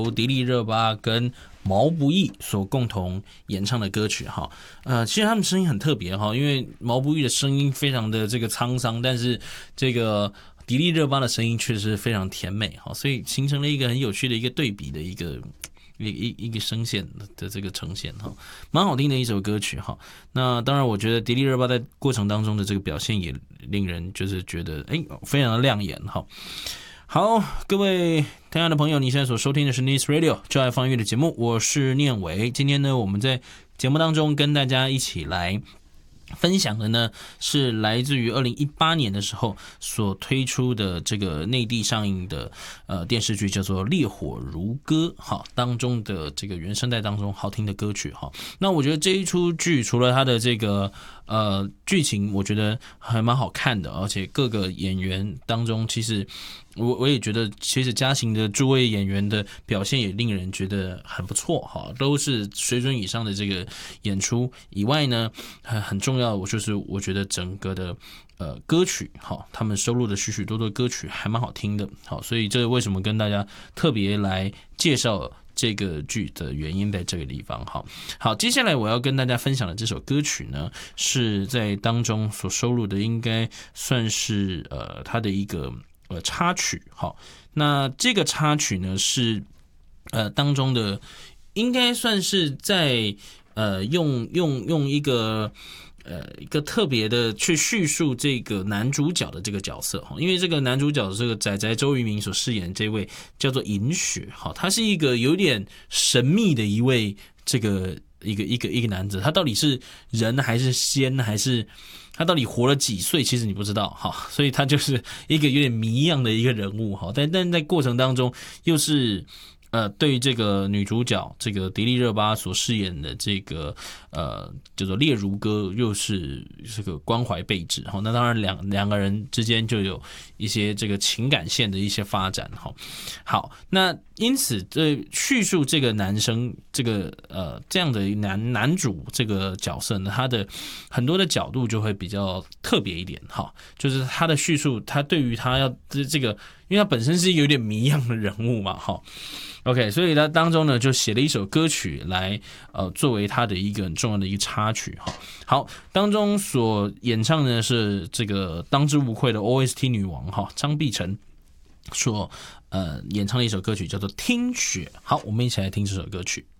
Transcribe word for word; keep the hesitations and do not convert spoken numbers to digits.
由迪丽热巴跟毛不易所共同演唱的歌曲哈。呃，其实他们声音很特别哈，因为毛不易的声音非常的这个沧桑，但是这个迪丽热巴的声音确实非常甜美哈，所以形成了一个很有趣的一个对比的一个。一一一个声线的这个呈现哈，蛮好听的一首歌曲哈。那当然，我觉得迪丽热巴在过程当中的这个表现也令人就是觉得哎非常的亮眼哈。好，各位亲爱的朋友，你现在所收听的是 Nice Radio 就爱放乐的节目，我是念伟。今天呢，我们在节目当中跟大家一起来分享的呢，是来自于二零一八年的时候所推出的这个内地上映的呃电视剧，叫做《烈火如歌》哈，当中的这个原声带当中好听的歌曲哈。那我觉得这一出剧除了它的这个呃剧情，我觉得还蛮好看的，而且各个演员当中，其实我我也觉得，其实嘉行的诸位演员的表现也令人觉得很不错哈，都是水准以上的这个演出以外呢，很重要，我就是我觉得整个的呃歌曲哈，他们收录的许许多多歌曲还蛮好听的，好，所以这为什么跟大家特别来介绍这个剧的原因在这个地方。好，好，接下来我要跟大家分享的这首歌曲呢，是在当中所收录的，应该算是呃它的一个呃插曲。好，那这个插曲呢是呃当中的，应该算是在呃用用用一个。呃，一个特别的去叙述这个男主角的这个角色哈，因为这个男主角这个仔仔周渝民所饰演的这位叫做尹雪哈，他是一个有点神秘的一位这个一个一个一个男子，他到底是人还是仙还是他到底活了几岁？其实你不知道哈，所以他就是一个有点谜样的一个人物哈，但但在过程当中又是。呃，对于这个女主角，这个迪丽热巴所饰演的这个呃叫做烈如歌，又是这个关怀备至哈。那当然两两个人之间就有一些这个情感线的一些发展哈。好，那因此这叙述这个男生这个呃这样的男男主这个角色呢，他的很多的角度就会比较特别一点哈，就是他的叙述，他对于他要这个，因为他本身是一个有点谜样的人物嘛哈。OK， 所以他当中呢就写了一首歌曲来，呃，作为他的一个很重要的一个插曲哈。好，当中所演唱的是这个当之无愧的 O S T 女王哈张碧晨所呃演唱的一首歌曲叫做《听雪》。好，我们一起来听这首歌曲。